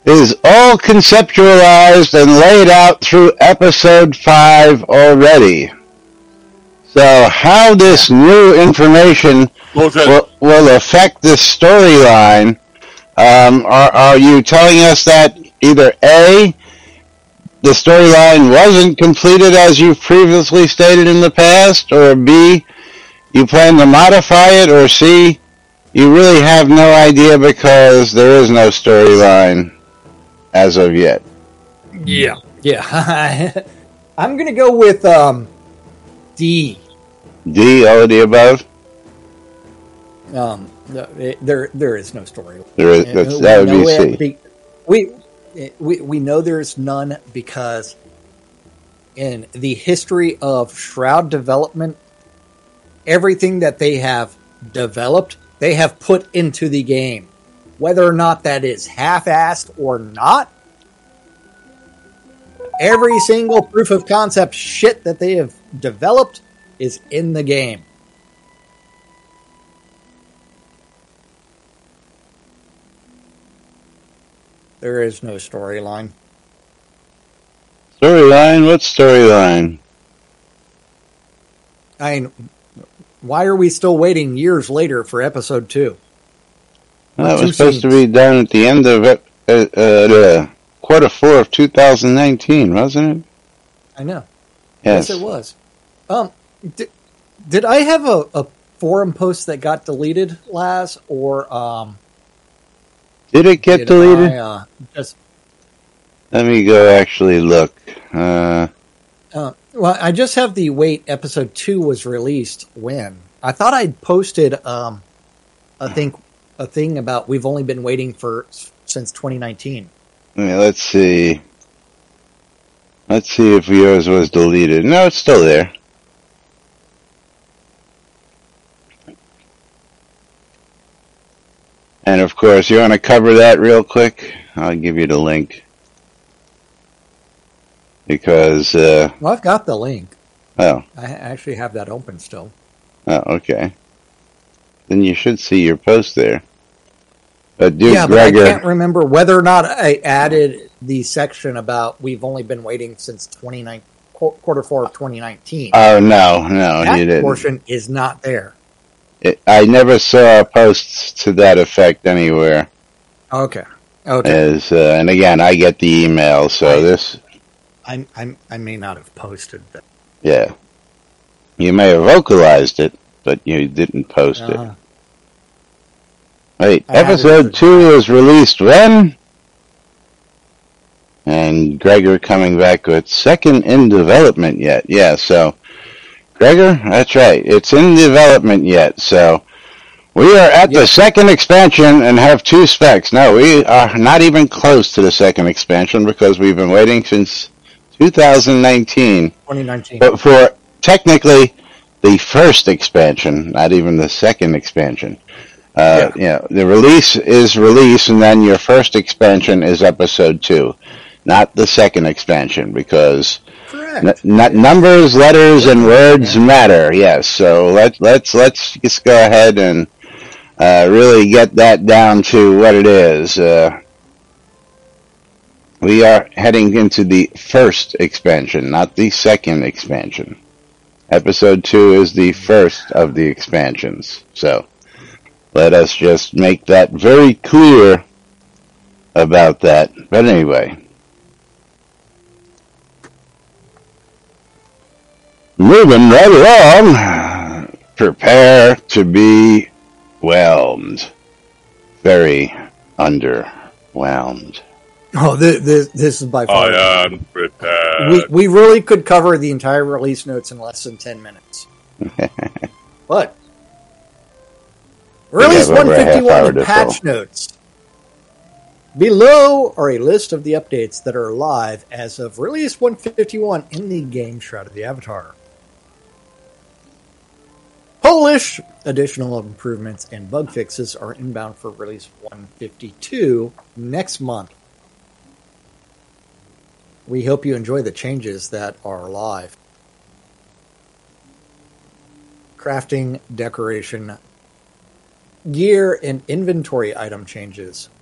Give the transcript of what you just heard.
is all conceptualized and laid out through episode 5 already. So how this new information will affect this storyline, are you telling us that either A, the storyline wasn't completed as you've previously stated in the past, or B, you plan to modify it, or C, you really have no idea because there is no storyline as of yet? Yeah. I'm going to go with D. D, all of the above? There is no story. That would be C. We know there's none because in the history of Shroud development, everything that they have developed, they have put into the game. Whether or not that is half-assed or not, every single proof of concept shit that they have developed is in the game. There is no storyline. Storyline? What storyline? I mean, why are we still waiting years later for episode 2? That was supposed to be done at the end of quarter 4 of 2019, wasn't it? I know. Yes, it was. Did I have a forum post that got deleted, Laz, or did it get deleted? Let me go actually look. Well, I just have the wait. Episode 2 was released when I thought I'd posted a thing about we've only been waiting since 2019. Yeah, let's see. Let's see if yours was deleted. No, it's still there. And of course, you want to cover that real quick? I'll give you the link. Because, well, I've got the link. Oh. I actually have that open still. Oh, okay. Then you should see your post there. But Gregor, but I can't remember whether or not I added the section about we've only been waiting since quarter 4 of 2019. Oh, no, you didn't. That portion is not there. I never saw a post to that effect anywhere. Okay. And again, I get the email, so I may not have posted that. Yeah. You may have vocalized it, but you didn't post it. Wait, episode 2 was released when? And Gregor coming back with second in development yet. Yeah, so Gregor, that's right. It's in development yet, so we are at the second expansion and have 2 specs. No, we are not even close to the second expansion because we've been waiting since 2019. But for technically the first expansion, not even the second expansion. The release is release, and then your first expansion is episode 2, not the second expansion, because numbers, letters, and words matter. Yes, so let's just go ahead and really get that down to what it is. We are heading into the first expansion, not the second expansion. Episode 2 is the first of the expansions. So let us just make that very clear about that. But anyway, moving right along, prepare to be whelmed. Very underwhelmed. Oh, this is by far. I am prepared. We really could cover the entire release notes in less than 10 minutes. But Release 151 patch notes. Below are a list of the updates that are live as of Release 151 in the game Shroud of the Avatar. Polish additional improvements and bug fixes are inbound for Release 152 next month. We hope you enjoy the changes that are live. Crafting, decoration, gear, and inventory item changes